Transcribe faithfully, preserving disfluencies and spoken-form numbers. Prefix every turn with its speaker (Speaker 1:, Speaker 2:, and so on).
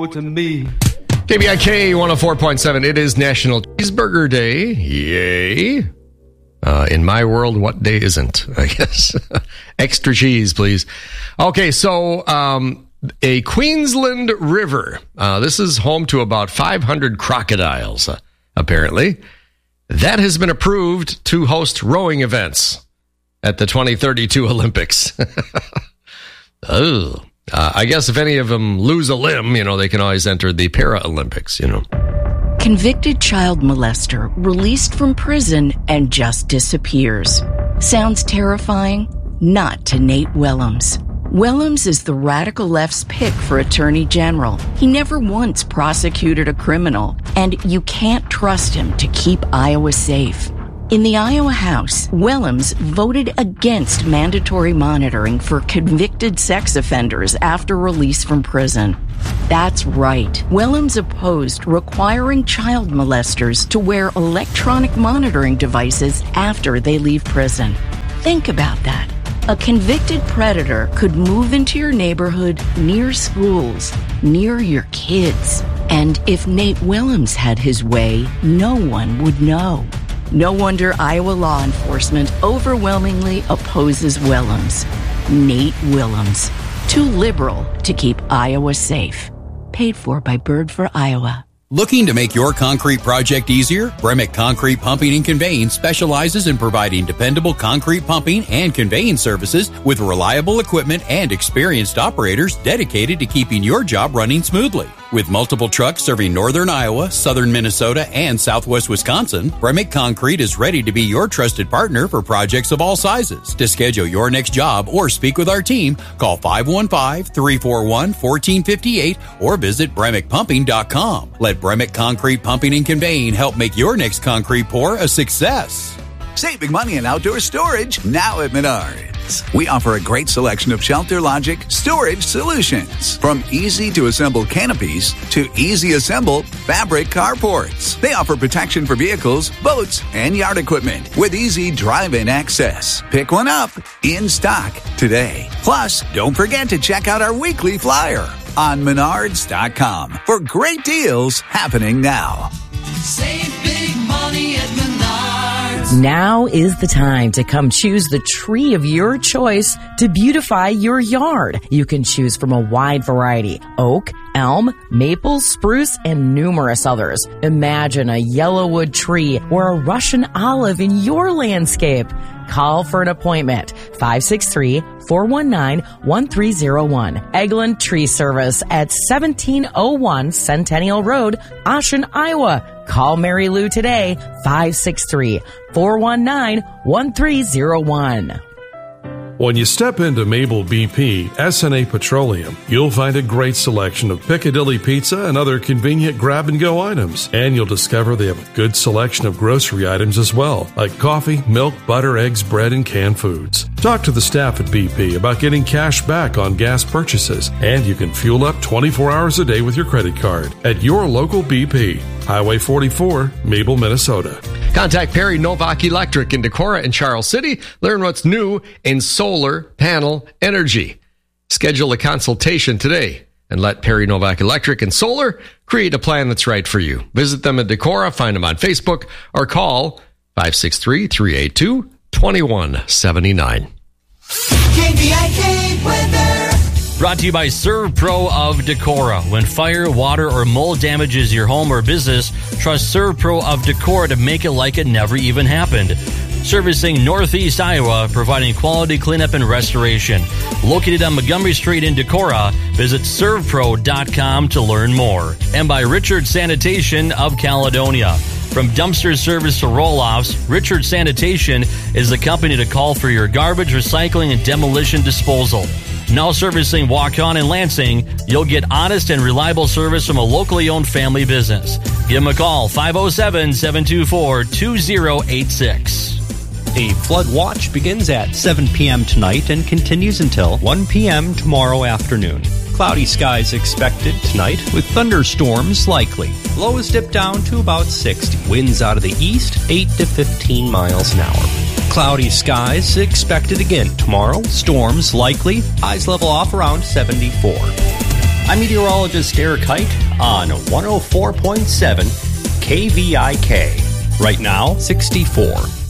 Speaker 1: to me.
Speaker 2: K B I K one oh four point seven. It is National Cheeseburger Day. Yay. Uh, in my world, what day isn't, I guess? Extra cheese, please. Okay, so um, a Queensland river. Uh, this is home to about five hundred crocodiles, uh, apparently. That has been approved to host rowing events at the twenty thirty-two Olympics. Oh. Uh, I guess if any of them lose a limb, you know, they can always enter the Paralympics, you know.
Speaker 3: Convicted child molester released from prison and just disappears. Sounds terrifying? Not to Nate Willems. Willems is the radical left's pick for attorney general. He never once prosecuted a criminal, and you can't trust him to keep Iowa safe. In the Iowa House, Willems voted against mandatory monitoring for convicted sex offenders after release from prison. That's right. Willems opposed requiring child molesters to wear electronic monitoring devices after they leave prison. Think about that. A convicted predator could move into your neighborhood, near schools, near your kids. And if Nate Willems had his way, no one would know. No wonder Iowa law enforcement overwhelmingly opposes Willems. Nate Willems. Too liberal to keep Iowa safe. Paid for by Bird for Iowa.
Speaker 4: Looking to make your concrete project easier? Bremick Concrete Pumping and Conveying specializes in providing dependable concrete pumping and conveying services with reliable equipment and experienced operators dedicated to keeping your job running smoothly. With multiple trucks serving northern Iowa, southern Minnesota, and southwest Wisconsin, Bremick Concrete is ready to be your trusted partner for projects of all sizes. To schedule your next job or speak with our team, call five one five, three four one, one four five eight or visit bremick pumping dot com. Let Bremick Concrete Pumping and Conveying help make your next concrete pour a success.
Speaker 5: Saving money in outdoor storage now at Menards. We offer a great selection of Shelter Logic storage solutions. From easy-to-assemble canopies to easy-assemble fabric carports. They offer protection for vehicles, boats, and yard equipment with easy drive-in access. Pick one up in stock today. Plus, don't forget to check out our weekly flyer on menards dot com for great deals happening now.
Speaker 6: Save big money at Menards.
Speaker 7: Now is the time to come choose the tree of your choice to beautify your yard. You can choose from a wide variety: oak, elm, maple, spruce, and numerous others. Imagine a yellowwood tree or a Russian olive in your landscape. Call for an appointment. five six three, four one nine, one three zero one. Eglin Tree Service at seventeen oh one Centennial Road, Ashen, Iowa. Call Mary Lou today, five six three, four one nine, one three zero one.
Speaker 8: When you step into Mabel B P, S N A Petroleum, you'll find a great selection of Piccadilly pizza and other convenient grab-and-go items. And you'll discover they have a good selection of grocery items as well, like coffee, milk, butter, eggs, bread, and canned foods. Talk to the staff at B P about getting cash back on gas purchases, and you can fuel up twenty-four hours a day with your credit card at your local B P. Highway forty-four, Mabel, Minnesota.
Speaker 2: Contact Perry Novak Electric in Decorah and Charles City. Learn what's new in solar panel energy. Schedule a consultation today and let Perry Novak Electric and Solar create a plan that's right for you. Visit them at Decorah, find them on Facebook, or call five six three, three eight two, two one seven nine.
Speaker 6: K B I K weather.
Speaker 9: Brought to you by ServPro of Decorah. When fire, water, or mold damages your home or business, trust ServPro of Decorah to make it like it never even happened. Servicing Northeast Iowa, providing quality cleanup and restoration. Located on Montgomery Street in Decorah, visit serv pro dot com to learn more. And by Richard Sanitation of Caledonia. From dumpster service to roll-offs, Richard Sanitation is the company to call for your garbage, recycling, and demolition disposal. Now servicing Waukon and Lansing, you'll get honest and reliable service from a locally owned family business. Give them a call, five oh seven, seven two four, two oh eight six.
Speaker 10: A flood watch begins at seven p.m. tonight and continues until one p.m. tomorrow afternoon. Cloudy skies expected tonight with thunderstorms likely. Lows dip down to about sixty. Winds out of the east, eight to fifteen miles an hour. Cloudy skies expected again tomorrow. Storms likely. Highs level off around seventy-four. I'm meteorologist Eric Height on one oh four point seven K V I K. Right now, sixty-four.